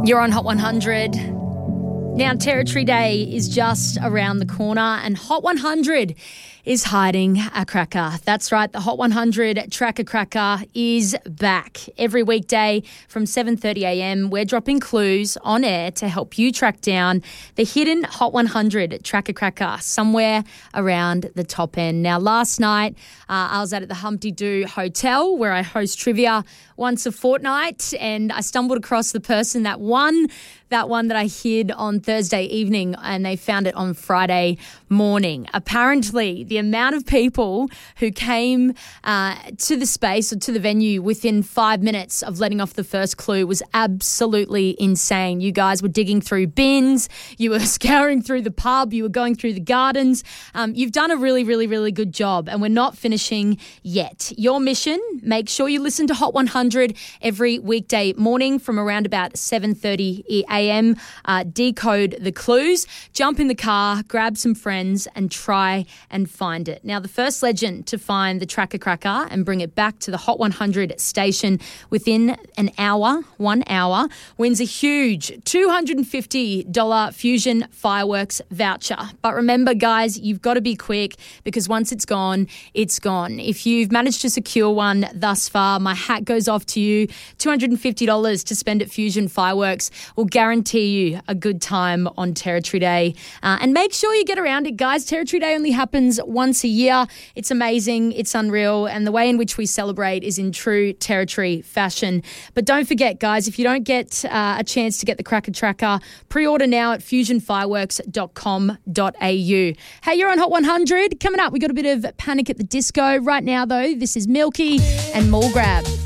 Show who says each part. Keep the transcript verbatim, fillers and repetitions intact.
Speaker 1: You're on Hot one hundred. Now, Territory Day is just around the corner and Hot one hundred is hiding a cracker. That's right, the Hot one hundred Tracker Cracker is back. Every weekday from seven thirty a.m, we're dropping clues on air to help you track down the hidden Hot one hundred Tracker Cracker somewhere around the top end. Now, last night uh, I was at the Humpty Doo Hotel where I host trivia once a fortnight, and I stumbled across the person that won that one that I hid on Thursday evening, and they found it on Friday morning. Apparently, the amount of people who came uh, to the space or to the venue within five minutes of letting off the first clue was absolutely insane. You guys were digging through bins, you were scouring through the pub, you were going through the gardens. Um, you've done a really, really, really good job, and we're not finishing yet. Your mission, make sure you listen to Hot one hundred every weekday morning from around about seven thirty a.m. Uh, decode the clues, jump in the car, grab some friends and try and find it. Now, the first legend to find the Tracker Cracker and bring it back to the Hot one hundred station within an hour, one hour, wins a huge two hundred fifty dollars Fusion Fireworks voucher. But remember, guys, you've got to be quick because once it's gone, it's gone. If you've managed to secure one thus far, my hat goes off to you. two hundred fifty dollars to spend at Fusion Fireworks will guarantee you a good time on Territory Day. Uh, and make sure you get around it, guys. Territory Day only happens once a year. It's amazing. It's unreal. And the way in which we celebrate is in true Territory fashion. But don't forget, guys, if you don't get uh, a chance to get the Cracker Tracker, pre-order now at fusion fireworks dot com dot a u. Hey, you're on Hot one hundred. Coming up, we got a bit of Panic at the Disco. Right now, though, this is Milky and Mall Grab.